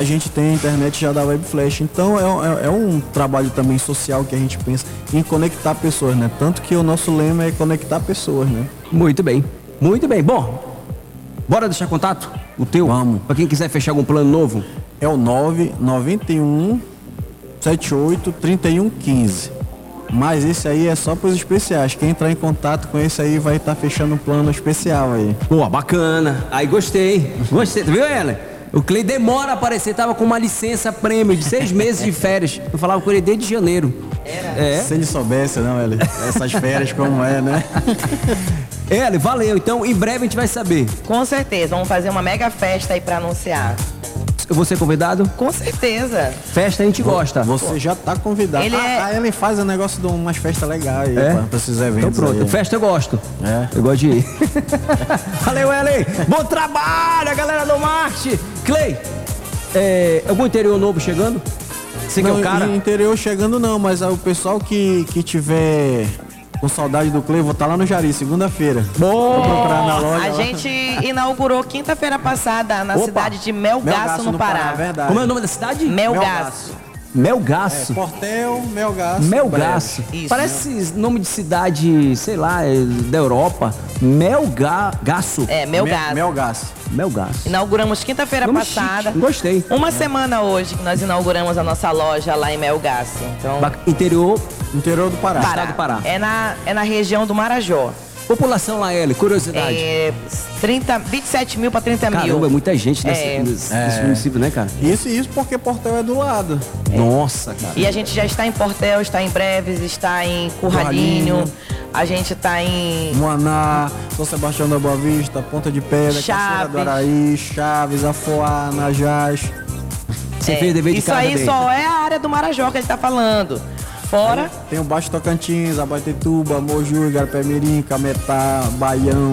gente tem a internet já da Web Flash. Então é um trabalho também social que a gente pensa em conectar pessoas, né? Tanto que o nosso lema é conectar pessoas, né? Muito bem, muito bem. Bom, bora deixar contato? O teu? Vamos. Pra quem quiser fechar algum plano novo? É o 991 78 31 15. Mas esse aí é só pros especiais. Quem entrar em contato com esse aí vai estar fechando um plano especial aí. Boa, bacana. Aí gostei. Gostei, viu, Ellen? O Clay demora a aparecer, tava com uma licença prêmio de 6 meses de férias. Eu falava com ele desde janeiro. É. Se ele soubesse, não, Eli? Essas férias como é, né? Ellen, valeu. Então, em breve a gente vai saber. Com certeza, vamos fazer uma mega festa aí pra anunciar. Eu vou ser convidado? Com certeza. Festa a gente gosta. Você já tá convidado. Ele é- A Ellen faz um negócio de umas festas legais aí, É? pra esses eventos. Então pronto, aí. festa eu gosto. É. Eu gosto de ir. Valeu, Ellen. Bom trabalho, a galera do Marte. Clay, algum interior novo chegando? Você que é o cara? No interior chegando não, mas o pessoal que tiver com saudade do Clay, vou estar lá no Jari, segunda-feira. Vou procurar na loja. A lá. gente inaugurou quinta-feira passada na Opa. cidade de Melgaço, no Pará. verdade. Como é o nome da cidade? Melgaço. Melgaço. Portel, Melgaço. Melgaço. Isso. Parece nome de cidade, sei lá, da Europa. Melgaço. É, Melgaço. Melgaço. Melgaço. Inauguramos quinta-feira Nome passada. chique, gostei. Uma semana hoje que nós inauguramos a nossa loja lá em Melgaço. Então, Interior, Interior do Pará. Estado do Pará. É na região do Marajó. população lá, L, curiosidade. 27 mil para 30 mil. Caramba, é muita gente É. nesse município, né, cara? Isso porque Portel é do lado. Nossa, cara. E a gente já está em Portel, está em Breves, está em Curralinho. Curralinho. A gente está em Moaná, São Sebastião da Boa Vista, Ponta de Pedra, Caceira Chaves. do Araí, Chaves, Afoá, Najás. Você fez dever de isso casa aí dele. só é a área do Marajó que a gente está falando. Fora, Tem o Baixo Tocantins, Abaetetuba, Moju, Igarapé-Mirim, Cametá, Baião.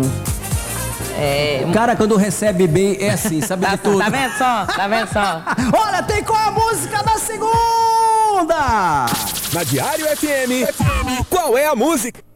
O cara, quando recebe bem, é assim, sabe de tudo. tá vendo só? Tá vendo só? Olha, tem qual a música da segunda? Na Diário FM, qual é a música?